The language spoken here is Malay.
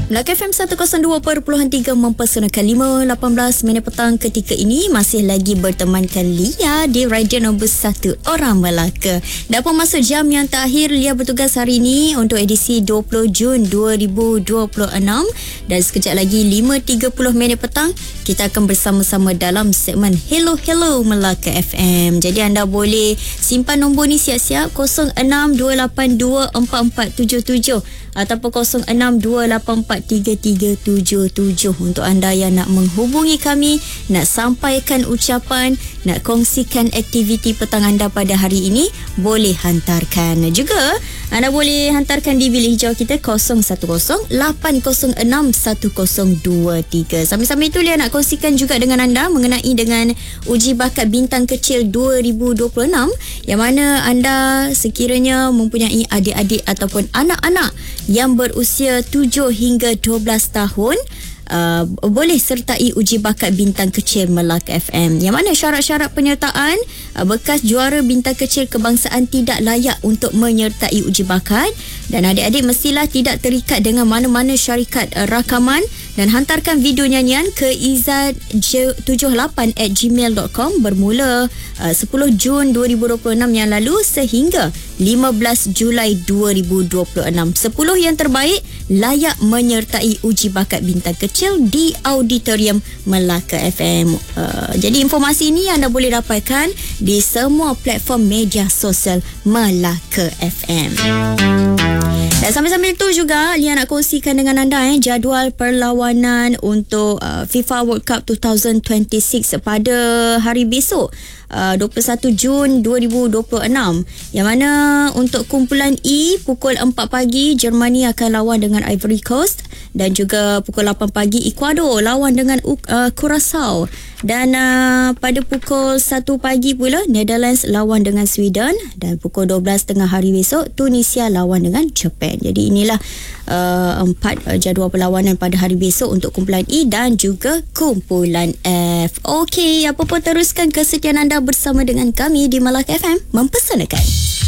Melaka FM 102.3 mempersembahkan 5.18 minit petang ketika ini masih lagi bertemankan Lia di radio nombor 1 Orang Melaka. Dan pun masuk jam yang terakhir, Lia bertugas hari ini untuk edisi 20 Jun 2026 dan sekejap lagi 5.30 minit petang kita akan bersama-sama dalam segmen Hello Hello Melaka FM. Jadi anda boleh simpan nombor ni siap-siap 0628244777 ataupun 0628433377 untuk anda yang nak menghubungi kami, nak sampaikan ucapan, nak kongsikan aktiviti petang anda pada hari ini, boleh hantarkan. Juga anda boleh hantarkan di bilik hijau kita 0108061023. Sambil-sambil itu Lia nak kongsikan juga dengan anda mengenai dengan uji bakat bintang kecil 2026 yang mana anda sekiranya mempunyai adik-adik ataupun anak-anak yang berusia 7 hingga 12 tahun, boleh sertai uji bakat bintang kecil Melaka FM. Yang mana syarat-syarat penyertaan, bekas juara bintang kecil kebangsaan tidak layak untuk menyertai uji bakat, dan adik-adik mestilah tidak terikat dengan mana-mana syarikat rakaman dan hantarkan video nyanyian ke izad78@gmail.com bermula 10 Jun 2026 yang lalu sehingga 15 Julai 2026. 10 yang terbaik layak menyertai uji bakat bintang kecil di Auditorium Melaka FM. Jadi informasi ini anda boleh dapatkan di semua platform media sosial Melaka FM. Dan sambil-sambil itu juga Lia nak kongsikan dengan anda jadual perlawanan untuk FIFA World Cup 2026 pada hari besok 21 Jun 2026, yang mana untuk kumpulan E pukul 4 pagi Germany akan lawan dengan Ivory Coast, dan juga pukul 8 pagi Ecuador lawan dengan Curaçao, dan pada pukul 1 pagi pula Netherlands lawan dengan Sweden, dan pukul 12 tengah hari besok Tunisia lawan dengan Japan. Jadi inilah 4 jadual perlawanan pada hari besok untuk kumpulan E dan juga kumpulan F. Okey, apa pun teruskan kesetiaan anda bersama dengan kami di Melaka FM mempersembahkan